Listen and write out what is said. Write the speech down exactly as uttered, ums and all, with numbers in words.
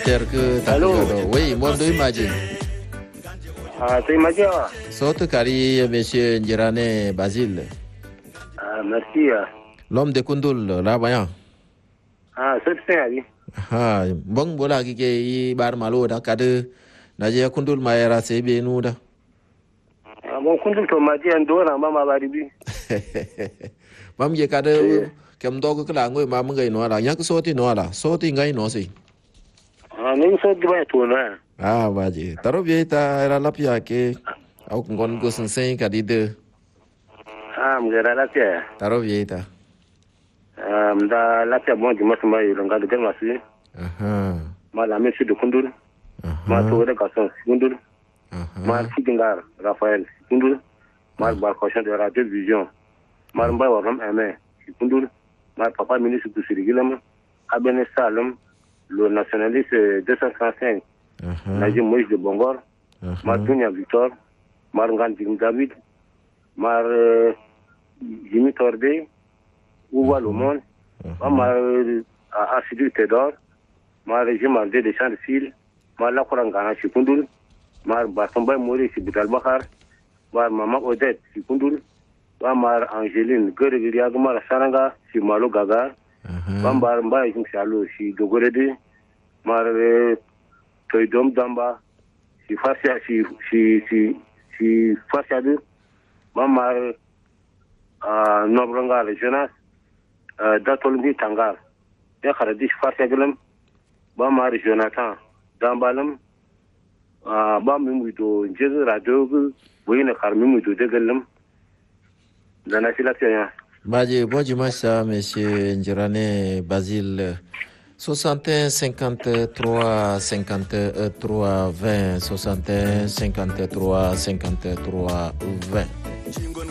J'espère que t'as Allô? Oui, moi de Maji. Ah, c'est Madia. Saute Kari, monsieur Njirane Basile. Ah, merci. ah. L'homme de Kundul, Rabayan. Ah, c'est ça, oui. Ha, bon bola kike yi bar malo da kade naje Kundul mayera sebe nuda. Ah, bon, quand tu m'as dit un dos, on m'a marié. Mam je kade kem dogo kala ngoy mam ngay no ala yak soti no ala soti ngay no si. Ah, même ça, tu vas être là. Ah, baji. Taro vieta era lapia ke au ngon go sen kadide. Ah, je suis là. Taro vieta. Ah, je suis là. Bon, je suis là. Je suis là. Je suis là. Aha. Ma la même chose de Kundul. Ma Aha. tour de garçon, Kundul. Ma Aha. Fidingar, Raphaël, Kundul. Ma barcochon de Radio Vision. Ma mba waram aimé, Kundul. Ma papa ministre du Sirigilam. Abene Salem, le nationaliste deux cent trente-cinq. Aha. Najim Moïse de Bongor. Ma Aha. Dunia Victor. Ma Ngan Jim David. Ma Jimmy Tordé. Ouva Le Monde. Ma Assidu Tedor. Ma régime en deux de champs de fil. Ma la Korangana Chikundul. Ma Basambay Mori Sibutal Bakar. Ma Maman Odette Chikundul. Ma Ma Angeline Gerigiriag Ma Saranga Simalo Gaga. Ma Mbar Mba Jimshalo Si Dogorede. Ma Toydom Damba Si Farsia Si Si Si Si Farsiadu. Ma Ma Nobranga Jonas. Datolmi Tangar. Ya Kharadish Farsiagulam. Ba ma Jonathan Dambalam ba mu muto jege radio boy na kar mu muto degalam da na filatiya Baji, bon dimanche à monsieur Njirane Basile. soixante et un cinquante-trois cinquante-trois vingt soixante et un cinquante-trois cinquante-trois vingt